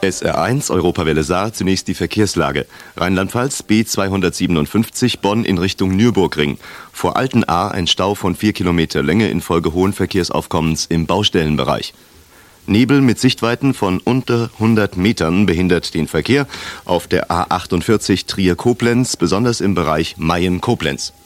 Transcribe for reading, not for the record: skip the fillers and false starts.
SR1 Europawelle Saar, zunächst die Verkehrslage. Rheinland-Pfalz B257 Bonn in Richtung Nürburgring. Vor Altenahr ein Stau von 4 Kilometer Länge infolge hohen Verkehrsaufkommens im Baustellenbereich. Nebel mit Sichtweiten von unter 100 Metern behindert den Verkehr auf der A48 Trier-Koblenz, besonders im Bereich Mayen-Koblenz.